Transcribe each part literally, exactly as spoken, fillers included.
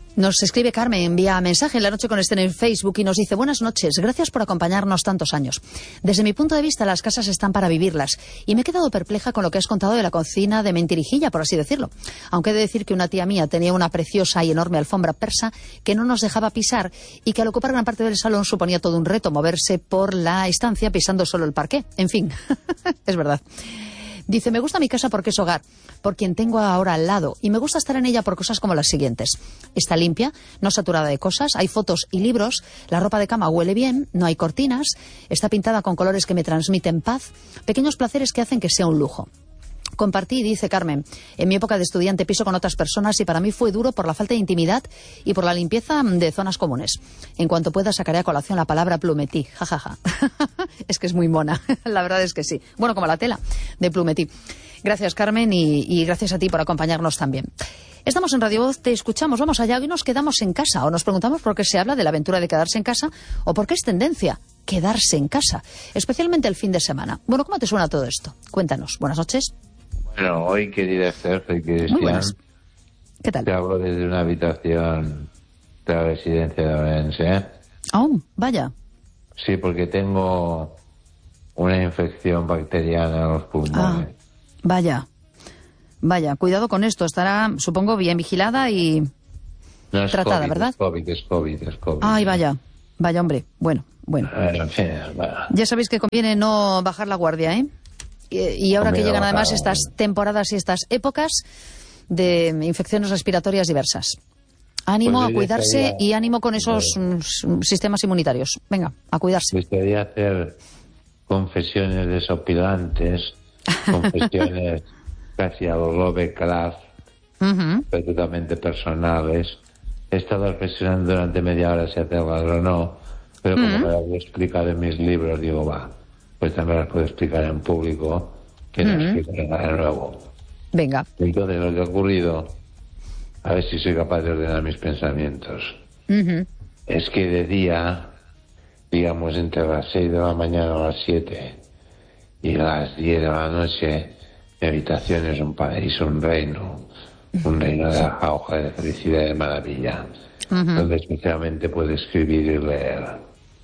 Nos escribe Carmen, envía mensaje en La Noche con Esther en Facebook y nos dice: buenas noches, gracias por acompañarnos tantos años. Desde mi punto de vista, las casas están para vivirlas y me he quedado perpleja con lo que has contado de la cocina de mentirijilla, por así decirlo. Aunque he de decir que una tía mía tenía una preciosa y enorme alfombra persa que no nos dejaba pisar y que al ocupar gran parte del salón suponía todo un reto moverse por la estancia pisando solo el parqué. En fin, es verdad. Dice: me gusta mi casa porque es hogar, por quien tengo ahora al lado, y me gusta estar en ella por cosas como las siguientes. Está limpia, no saturada de cosas, hay fotos y libros, la ropa de cama huele bien, no hay cortinas, está pintada con colores que me transmiten paz, pequeños placeres que hacen que sea un lujo. Compartí, dice Carmen, en mi época de estudiante piso con otras personas y para mí fue duro por la falta de intimidad y por la limpieza de zonas comunes. En cuanto pueda sacaré a colación la palabra plumetí, jajaja. Es que es muy mona, la verdad es que sí. Bueno, como la tela de plumetí. Gracias, Carmen, y, y gracias a ti por acompañarnos también. Estamos en Radio Voz, te escuchamos, vamos allá. Hoy nos quedamos en casa o nos preguntamos por qué se habla de la aventura de quedarse en casa o por qué es tendencia quedarse en casa, especialmente el fin de semana. Bueno, ¿cómo te suena todo esto? Cuéntanos. Buenas noches. Bueno, hoy, querida Sergio, que Muy buenas. ¿Qué tal? Te hablo desde una habitación de la residencia de Orense. ¿eh? Oh, vaya. Sí, porque tengo una infección bacteriana en los pulmones. Ah, vaya. Vaya, cuidado con esto. Estará, supongo, bien vigilada y no es tratada, COVID, ¿verdad? Es COVID, es COVID, es COVID. Ay, vaya. Vaya, hombre. Bueno, bueno. Bueno, en fin, bueno. Ya sabéis que conviene no bajar la guardia, ¿eh? Y ahora que llegan además estas temporadas y estas épocas de infecciones respiratorias diversas. Ánimo pues a cuidarse estaría... y ánimo con esos mm, sistemas inmunitarios. Venga, a cuidarse. Me gustaría hacer confesiones desopilantes, confesiones casi a lo Lovecraft, uh-huh. pero totalmente personales. He estado reflexionando durante media hora si hacerlas o no, pero como uh-huh. me lo voy a explicar en mis libros, digo, va. Pues también las puedo explicar en público, que no uh-huh. explico nada de nuevo. Venga. Entonces, lo que ha ocurrido, a ver si soy capaz de ordenar mis pensamientos, uh-huh. es que de día, digamos, entre las seis de la mañana a las siete y las diez de la noche, mi habitación es un paraíso, un reino, un reino de auge, de felicidad y de maravilla, uh-huh. donde especialmente puedo escribir y leer.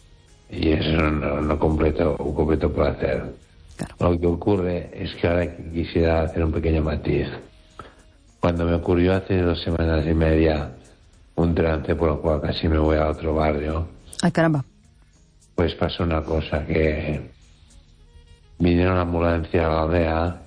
Y eso no, no completo, un completo placer. Claro. Lo que ocurre es que ahora quisiera hacer un pequeño matiz. Cuando me ocurrió hace dos semanas y media un trance por el cual casi me voy a otro barrio. Ay, caramba. Pues pasó una cosa, que vinieron una ambulancia a la aldea